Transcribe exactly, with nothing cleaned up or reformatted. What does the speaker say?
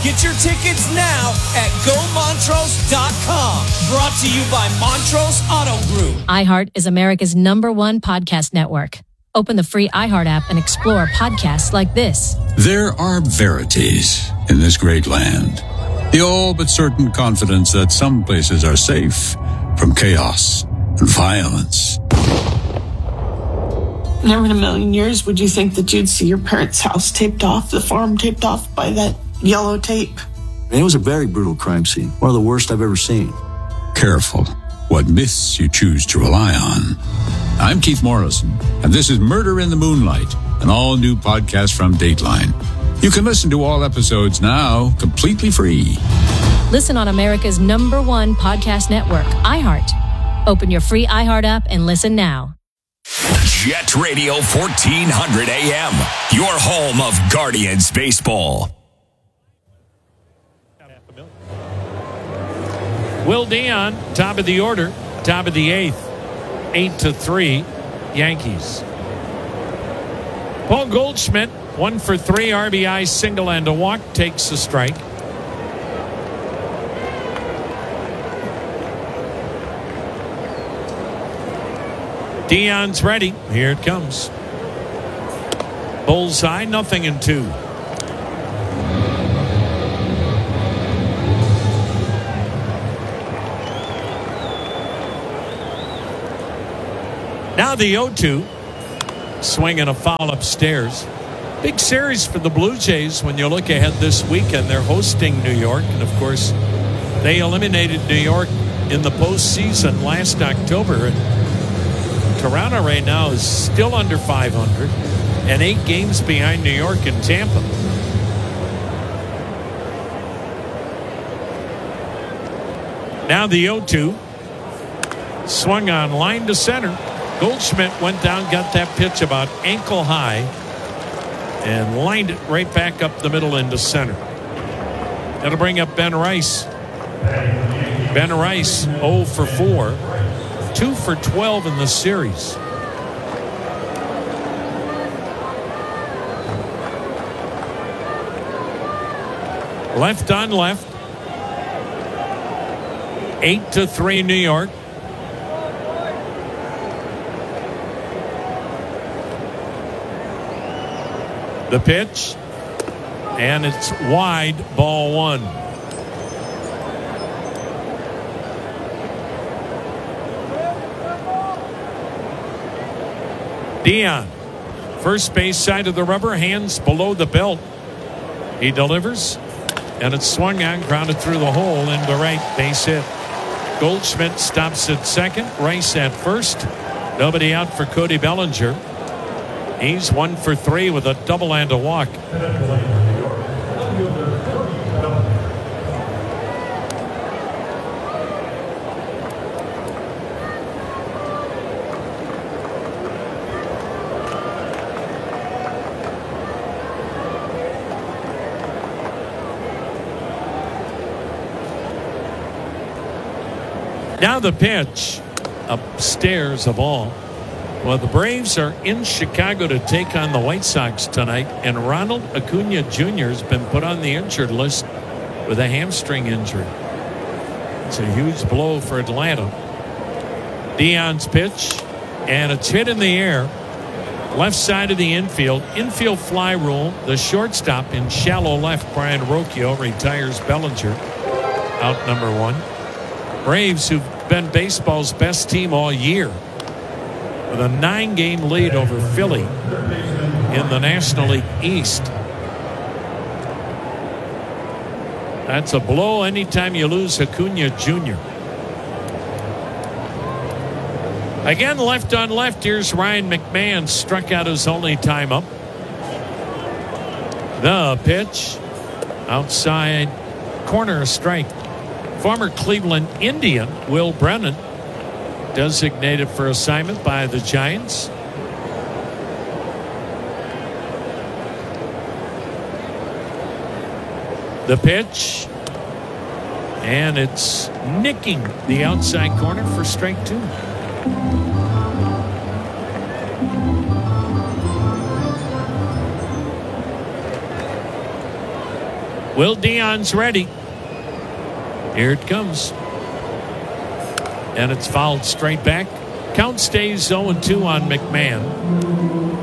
Get your tickets now at go montrose dot com. Brought to you by Montrose Auto Group. iHeart is America's number one podcast network. Open the free iHeart app and explore podcasts like this. There are verities in this great land. The all but certain confidence that some places are safe from chaos and violence. Never in a million years would you think that you'd see your parents' house taped off, the farm taped off by that yellow tape. It was a very brutal crime scene, one of the worst I've ever seen. Careful what myths you choose to rely on. I'm Keith Morrison, and this is Murder in the Moonlight, an all-new podcast from Dateline. You can listen to all episodes now, completely free. Listen on America's number one podcast network, iHeart. Open your free iHeart app and listen now. Jet Radio fourteen hundred A M, your home of Guardians baseball. Will Dion, top of the order, top of the eighth, eight to three, Yankees. Paul Goldschmidt, one for three, R B I, single and a walk, takes a strike. Dion's ready. Here it comes. Bullseye, nothing in two. Now the oh two. Swinging a foul upstairs. Big series for the Blue Jays when you look ahead this weekend. They're hosting New York. And, of course, they eliminated New York in the postseason last October. And Toronto right now is still under five hundred and eight games behind New York and Tampa. Now the oh two. Swung on line to center. Goldschmidt went down, got that pitch about ankle high, and lined it right back up the middle into center. That'll bring up Ben Rice. Ben Rice, oh for four. two for twelve in the series. Left on left. eight to three New York. The pitch, and it's wide, ball one. Dion, first base side of the rubber, hands below the belt. He delivers, and it's swung on, grounded through the hole into right, base hit. Goldschmidt stops at second, Rice at first. Nobody out for Cody Bellinger. He's one for three with a double and a walk. Now the pitch, upstairs, a ball. Well, the Braves are in Chicago to take on the White Sox tonight, and Ronald Acuna Junior has been put on the injured list with a hamstring injury. It's a huge blow for Atlanta. Dion's pitch, and it's hit in the air. Left side of the infield. Infield fly rule. The shortstop in shallow left, Brian Rocchio, retires Bellinger. Out number one. Braves, who've been baseball's best team all year, with a nine-game lead over Philly in the National League East. That's a blow anytime you lose Acuna Junior Again, left on left. Here's Ryan McMahon, struck out his only time up. The pitch, outside corner, a strike. Former Cleveland Indian Will Brennan, designated for assignment by the Giants. The pitch, and it's nicking the outside corner for strike two. Will Dion's ready. Here it comes. And it's fouled straight back. Count stays oh and two on McMahon.